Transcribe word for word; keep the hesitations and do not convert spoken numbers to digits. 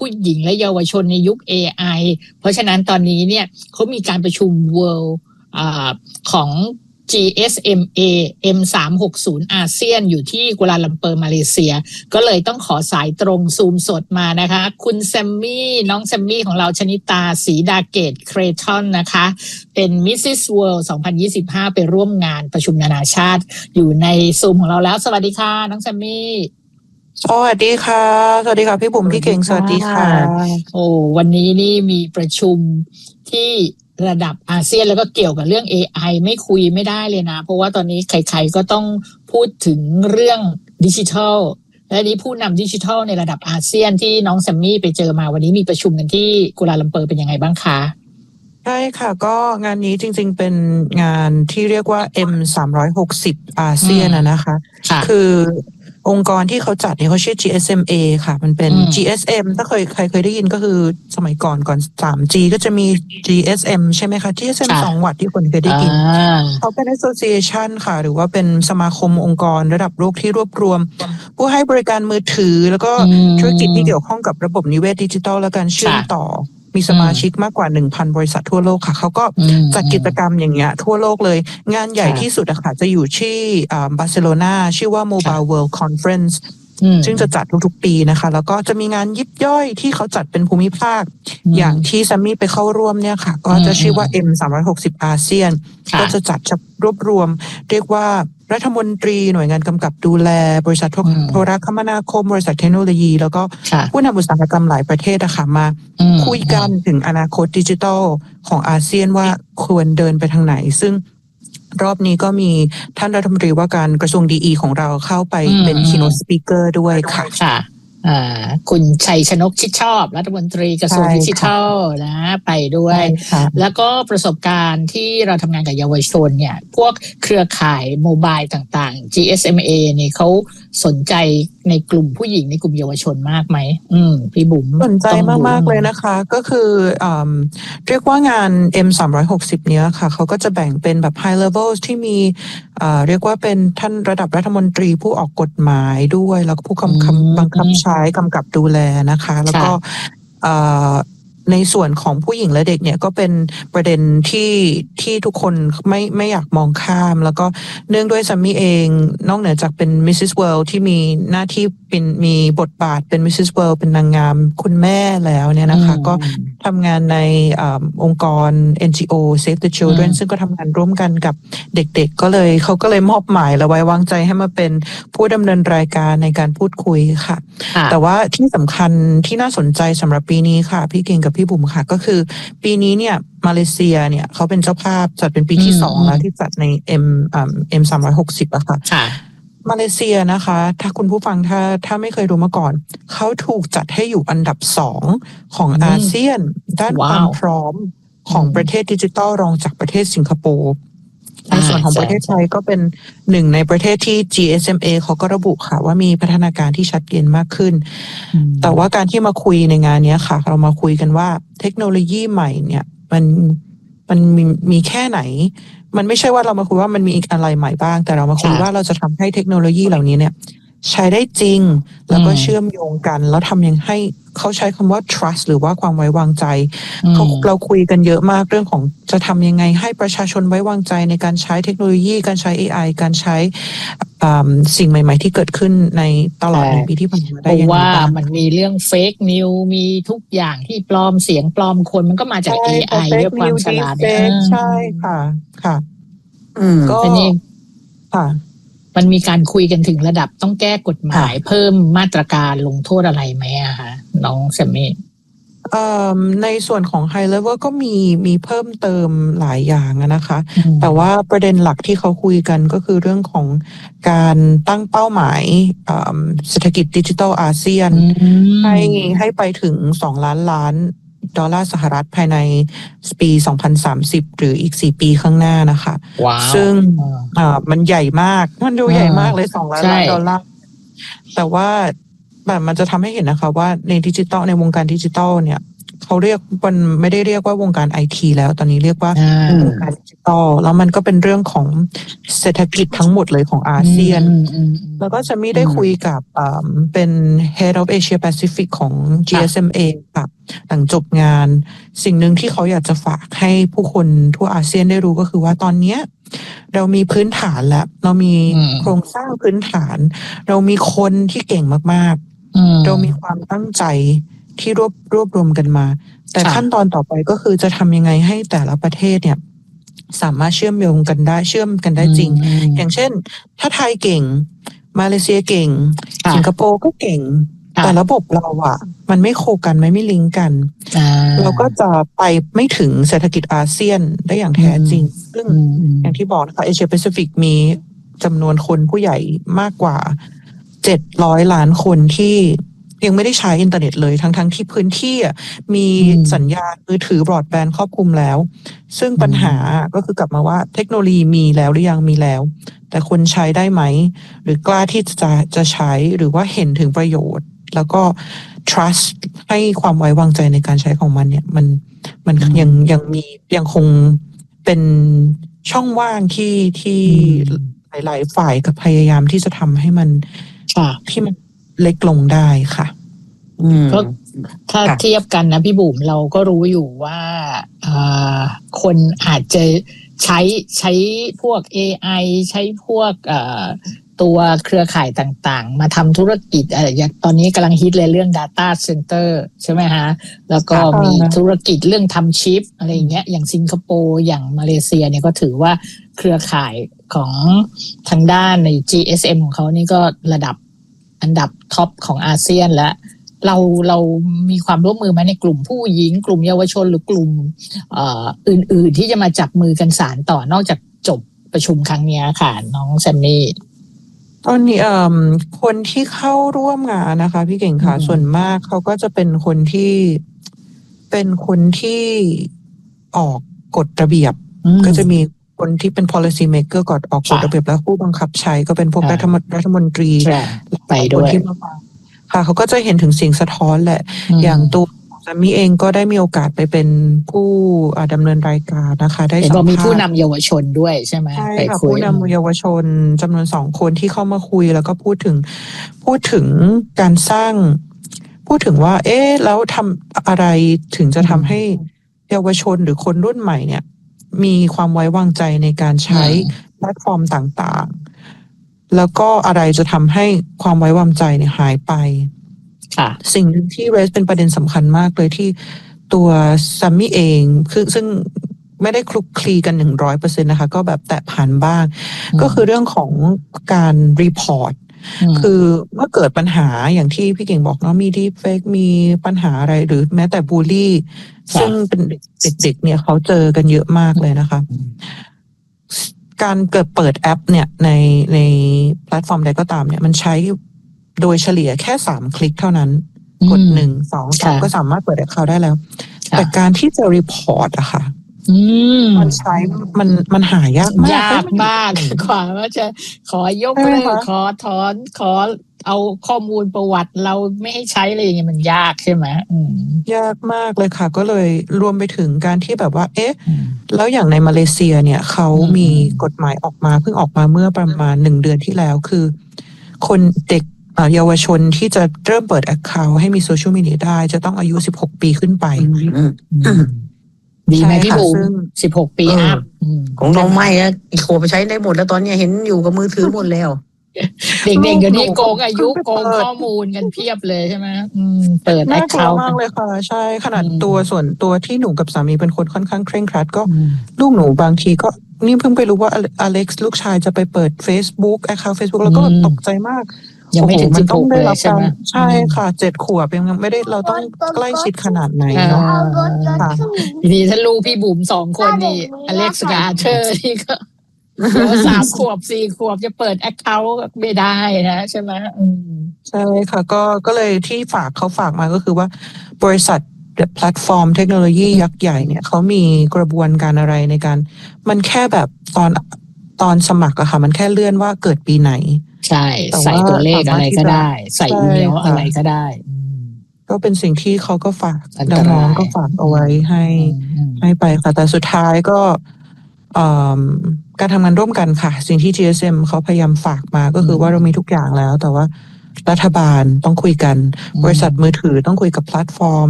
ผู้หญิงและเยาวชนในยุค เอ ไอ เพราะฉะนั้นตอนนี้เนี่ยเขามีการประชุม World อ่าของ จี เอส เอ็ม เอ เอ็ม สามหกศูนย์ อาเซียนอยู่ที่กัวลาลัมเปอร์มาเลเซียก็เลยต้องขอสายตรงซูมสดมานะคะคุณแซมมี่น้องแซมมี่ของเราชนิตาศรีดาเกตเครทอนนะคะเป็น Missus World สองพันยี่สิบห้าไปร่วมงานประชุมนานาชาติอยู่ในซูมของเราแล้วสวัสดีค่ะน้องแซมมี่สวัสดีค่ะสวัสดีค่ะพี่บุ๋มพี่เก่งสวัสดีค่ะโอ้วันนี้นี่มีประชุมที่ระดับอาเซียนแล้วก็เกี่ยวกับเรื่อง เอ ไอ ไม่คุยไม่ได้เลยนะเพราะว่าตอนนี้ใครๆก็ต้องพูดถึงเรื่องดิจิทัลและนี้ผู้นำดิจิทัลในระดับอาเซียนที่น้องแซมมี่ไปเจอมาวันนี้มีประชุมกันที่กัวลาลัมเปอร์เป็นยังไงบ้างคะใช่ค่ะก็งานนี้จริงๆเป็นงานที่เรียกว่า เอ็ม สามหกศูนย์ อาเซียนนะนะคะคือองค์กรที่เขาจัดเนี่ยเขาชื่อ จี เอส เอ็ม เอ ค่ะมันเป็น จี เอส เอ็ม ถ้าเคยใครเคยได้ยินก็คือสมัยก่อนก่อน ทรีจี ก็จะมี จี เอส เอ็ม ใช่ไหมคะ จี เอส เอ็ม สอง วัตต์ที่คนเคยได้ยินเขาเป็น association ค่ะหรือว่าเป็นสมาคมองค์กรระดับโลกที่รวบรวมผู้ให้บริการมือถือแล้วก็ธุรกิจที่เกี่ยวข้องกับระบบนิเวศดิจิทัลและการเชื่อมต่อมีสมาชิกมากกว่า หนึ่งพัน บริษัททั่วโลกค่ะเขาก็จัดกิจกรรมอย่างเงี้ยทั่วโลกเลยงานใหญ่ที่สุดอะค่ะจะอยู่ที่บาร์เซโลนาชื่อว่า Mobile World Conference ซึ่งจะจัดทุกๆปีนะคะแล้วก็จะมีงานยิบย่อยที่เขาจัดเป็นภูมิภาคอย่างที่ซัมมี่ไปเข้าร่วมเนี่ยค่ะก็จะชื่อว่า เอ็ม สามหกศูนย์ อาเซียนก็จะจัดรวบรวมเรียกว่ารัฐมนตรีหน่วยงานกำกับดูแลบริษัทโทรคมนาคมบริษัทเทคโนโลยีแล้วก็ผู้นำอุตสาหกรรมหลายประเทศอะค่ะมาคุยกันถึงอนาคตดิจิทัลของอาเซียนว่าควรเดินไปทางไหนซึ่งรอบนี้ก็มีท่านรัฐมนตรีว่าการกระทรวงดีอีของเราเข้าไปเป็น keynote speaker ด้วยค่ะอ่าคุณชัยชนกชิดชอบรัฐมนตรีกระทรวงดิจิทัลนะไปด้วยแล้วก็ประสบการณ์ที่เราทำงานกับเยาวชนเนี่ยพวกเครือข่ายโมบายต่างๆ จี เอส เอ็ม เอ เนี่ยเขาสนใจในกลุ่มผู้หญิงในกลุ่มเยาวชนมากไหมอืมพี่บุ๋มสนใจมากๆเลยนะคะก็คืออ่าเรียกว่างาน เอ็ม สามหกศูนย์ เนี้ยค่ะเขาก็จะแบ่งเป็นแบบ high level ที่มีอ่าเรียกว่าเป็นท่านระดับรัฐมนตรีผู้ออกกฎหมายด้วยแล้วก็ผู้กำกับบังคับใช้กำกับดูแลนะคะแล้วก็ในส่วนของผู้หญิงและเด็กเนี่ยก็เป็นประเด็นที่ที่ทุกคนไม่ไม่อยากมองข้ามแล้วก็เนื่องด้วยซัมมี่เองนอกเหนือจากเป็น Missus World ที่มีหน้าที่เป็นมีบทบาทเป็น Missus World เป็นนางงามคุณแม่แล้วเนี่ยนะคะก็ทำงานในอองค์กร เอ็น จี โอ Save the Children ซึ่งก็ทำงานร่วมกันกับเด็กๆก็เลยเขาก็เลยมอบหมายและไว้วางใจให้มาเป็นผู้ดำเนินรายการในการพูดคุยค่ะแต่ว่าที่สำคัญที่น่าสนใจสำหรับปีนี้ค่ะพี่เก่งกับพี่บุ๋มค่ะก็คือปีนี้เนี่ยมาเลเซียเนี่ยเขาเป็นเจ้าภาพจัดเป็นปีที่สองแล้วที่จัดใน M อ่า เอ็ม สามหกศูนย์อะค่ะมาเลเซียนะคะถ้าคุณผู้ฟังถ้าถ้าไม่เคยรู้มาก่อนเขาถูกจัดให้อยู่อันดับสองของอาเซียนด้านความพร้อมของประเทศดิจิทัลรองจากประเทศสิงคโปร์ในส่วนของประเทศไทยก็เป็นหนึ่งในประเทศที่ จี เอส เอ็ม เอ เขาก็ระบุค่ะว่ามีพัฒนาการที่ชัดเจนมากขึ้นแต่ว่าการที่มาคุยในงานนี้ค่ะเรามาคุยกันว่าเทคโนโลยีใหม่เนี่ยมันมันมีมีแค่ไหนมันไม่ใช่ว่าเรามาคุยว่ามันมีอีกอะไรใหม่บ้างแต่เรามาคุยว่าเราจะทำให้เทคโนโลยีเหล่านี้เนี่ยใช้ได้จริงแล้วก็เชื่อมโยงกันแล้วทำยังให้เขาใช้คำว่า trust หรือว่าความไว้วางใจเขาเราคุยกันเยอะมากเรื่องของจะทำยังไงให้ประชาชนไว้วางใจในการใช้เทคโนโลยีการใช้ เอ ไอ การใช้สิ่งใหม่ๆที่เกิดขึ้นในตลอดหนึ่งปีที่ผ่านมาได้ยังไงบ้างว่ามันมีเรื่อง fake news มีทุกอย่างที่ปลอมเสียงปลอมคนมันก็มาจาก เอ ไอ ด้วยความฉลาดใช่ค่ะค่ะก็ค่ะมันมีการคุยกันถึงระดับต้องแก้กฎหมายเพิ่มมาตรการลงโทษอะไรไหมอะคะน้องแซมมี่ในส่วนของ High Level ก็มีมีเพิ่มเติมหลายอย่างนะคะแต่ว่าประเด็นหลักที่เขาคุยกันก็คือเรื่องของการตั้งเป้าหมายเศรษฐกิจดิจิทัลอาเซียนให้ให้ไปถึงสองล้านล้านดอลลาร์สหรัฐภายในปีสองพันสามสิบหรืออีกสี่ปีข้างหน้านะคะ wow. ซึ่งมันใหญ่มากมันดูใหญ่มากเลยสองล้านล้านดอลลาร์แต่ว่าแบบมันจะทำให้เห็นนะคะว่าในดิจิทัลในวงการดิจิทัลเนี่ยเขเขาเรียกมันไม่ได้เรียกว่าวงการไอทีแล้วตอนนี้เรียกว่าวงการดิจิตอลแล้วมันก็เป็นเรื่องของเศรษฐกิจทั้งหมดเลยของอาเซียนแล้วก็จะมีได้คุยกับเป็น Head of Asia Pacific ของ จี เอส เอ็ม เอ ค่ะหลังจบงานสิ่งหนึ่งที่เขาอยากจะฝากให้ผู้คนทั่วอาเซียนได้รู้ก็คือว่าตอนนี้เรามีพื้นฐานแล้วเรามีโครงสร้างพื้นฐานเรามีคนที่เก่งมากๆเรามีความตั้งใจที่รวบรวบรวมกันมาแต่ขั้นตอนต่อไปก็คือจะทำยังไงให้แต่ละประเทศเนี่ยสามารถเชื่อมโยงกันได้เชื่อมกันได้จริงอย่างเช่นถ้าไทยเก่งมาเลเซียเก่งสิงคโปร์ก็เก่งแต่ระบบเราอะมันไม่โคกันไม่ไม่ลิงก์กันเราก็จะไปไม่ถึงเศรษฐกิจอาเซียนได้อย่างแท้จริงซึ่งอย่างที่บอกนะคะเอเชียแปซิฟิกมีจำนวนคนผู้ใหญ่มากกว่าเจ็ดร้อยล้านคนที่ยังไม่ได้ใช้อินเทอร์เน็ตเลยทั้งทั้งที่พื้นที่มีสัญญาณมือถือบรอดแบนด์ครอบคลุมแล้วซึ่งปัญหาก็คือกลับมาว่าเทคโนโลยีมีแล้วหรือยังมีแล้วแต่คนใช้ได้ไหมหรือกล้าที่จะจะใช้หรือว่าเห็นถึงประโยชน์แล้วก็ trust ให้ความไว้วางใจในการใช้ของมันเนี่ยมันมันยังยังมียังคงเป็นช่องว่างที่ที่หลายๆฝ่ายกับพยายามที่จะทำให้มันที่มันเล็กลงได้ค่ะก็ถ้าเทียบกันนะพี่บุ๋มเราก็รู้อยู่ว่าคนอาจจะใช้ใช้พวก เอ ไอ ใช้พวกตัวเครือข่ายต่างๆมาทำธุรกิจอะไรอย่างตอนนี้กำลังฮิตเลยเรื่อง data center ใช่ไหมฮะแล้วก็มีธุรกิจเรื่องทำชิปอะไรอย่างเงี้ยอย่างสิงคโปร์อย่างมาเลเซียเนี่ยก็ถือว่าเครือข่ายของทางด้านใน จี เอส เอ็ม ของเขานี่ก็ระดับอันดับท็อปของอาเซียนและเราเรามีความร่วมมือไหมในกลุ่มผู้หญิงกลุ่มเยาวชนหรือกลุ่มเอ่ออื่นๆที่จะมาจับมือกันสานต่อนอกจากจบประชุมครั้งนี้ค่ะน้องแซมมี่ตอนนี้เอ่อคนที่เข้าร่วมงานนะคะพี่เก่งค่ะส่วนมากเขาก็จะเป็นคนที่เป็นคนที่ออกกฎระเบียบก็จะมีคนที่เป็น policy maker ก่อนออกกฎระเบียบแล้วผู้บังคับใช้ก็เป็นพวกรัฐมนรัฐมนตรีไปด้วยค่ะเขาก็จะเห็นถึงเสียงสะท้อนแหละอย่างตัวสามีเองก็ได้มีโอกาสไปเป็นผู้ดำเนินรายการนะคะได้สัมภาษณ์มีผู้นำเยาวชนด้วยใช่ไหมใช่ค่ะผู้นำเยาวชนจำนวนสองคนที่เข้ามาคุยแล้วก็พูดถึงพูดถึงการสร้างพูดถึงว่าเอ๊ะแล้วทำอะไรถึงจะทำให้เยาวชนหรือคนรุ่นใหม่เนี่ยมีความไว้วางใจในการใช้แพลตฟอร์มต่างๆแล้วก็อะไรจะทำให้ความไว้วางใจเนี่ยหายไปสิ่งหนึ่งที่เรสเป็นประเด็นสำคัญมากเลยที่ตัวซัมมี่เองคือซึ่งไม่ได้คลุกคลีกันหนึ่งร้อยเปอร์เซ็นต์นะคะก็แบบแตะผ่านบ้างก็คือเรื่องของการรีพอร์ตคือเมื่อเกิดปัญหาอย่างที่พี่เก่งบอกเนาะมีดีเฟกมีปัญหาอะไรหรือแม้แต่บูลลี่ซึ่งเป็นเด็กๆเนี่ยเขาเจอกันเยอะมากเลยนะคะการเกิดเปิดแอปเนี่ยในในแพลตฟอร์มใดก็ตามเนี่ยมันใช้โดยเฉลี่ยแค่สามคลิกเท่านั้นกดหนึ่งสองสามก็สามารถเปิดแอคเคาท์ได้แล้วแต่การที่จะรีพอร์ตอะค่ะมันใช้มันมันหายากมากยากมากกว่าว่าจะขอยกเลิกขอถอนขอเอาข้อมูลประวัติเราไม่ให้ใช้อะไรอย่างเงี้ยมันยากใช่ไหมยากมากเลยค่ะก็เลยรวมไปถึงการที่แบบว่าเอ๊ะแล้วอย่างในมาเลเซียเนี่ยเขามีกฎหมายออกมาเพิ่งออกมาเมื่อประมาณหนึ่งเดือนที่แล้วคือคนเด็กเยาวชนที่จะเริ่มเปิด account ให้มีโซเชียลมีเดียได้จะต้องอายุสิบหกปีขึ้นไปดีไหมพี่บุ๋มสิบหกปีอัพของน้องไม่นะอีโคไปใช้ได้หมดแล้วตอนนี้เห็นอยู่กับมือถือหมดแล้วเด็กๆเดี๋ยวนี้โกงอายุโกงข้อมูลกันเพียบเลยใช่ไหมเปิด account มากเลยค่ะใช่ขนาดตัวส่วนตัวที่หนูกับสามีเป็นคนค่อนข้างเคร่งครัดก็ลูกหนูบางทีก็นี่เพิ่งไปรู้ว่าอเล็กซ์ลูกชายจะไปเปิด Facebook account Facebook แล้วก็ตกใจมากยังไม่ถึงสิบหกเลยใช่ไหมใช่ค่ะเจ็ดขวบยังไม่ได้เราต้องใกล้ชิดขนาดไหนเนาะทีนี้ถ้าลูกพี่บุ๋มสองคนนี่อเล็กซ์กับอาเธอร์นี่ก็สามขวบสี่ขวบจะเปิดแอคเคาท์ไม่ได้นะใช่ไหมใช่ค่ะก็ก็เลยที่ฝากเขาฝากมาก็คือว่าบริษัทแพลตฟอร์มเทคโนโลยียักษ์ใหญ่เนี่ยเขามีกระบวนการอะไรในการมันแค่แบบตอนตอนสมัครอะค่ะมันแค่เลื่อนว่าเกิดปีไหนใช่ใส่ตัวเลขอะไรก็ได้ใส่อีเมลอะไรก็ได้กก็เป็นสิ่งที่เขาก็ฝากอันตรายน้องๆก็ฝากเอาไว้ให้อืมให้ไปค่ะแต่สุดท้ายก็เอ่อการทำงานร่วมกันค่ะ สิ่งที่ จี เอส เอ็ม เขาพยายามฝากมาก็คือว่าเรามีทุกอย่างแล้ว แต่ว่ารัฐบาลต้องคุยกัน บริษัทมือถือต้องคุยกับแพลตฟอร์ม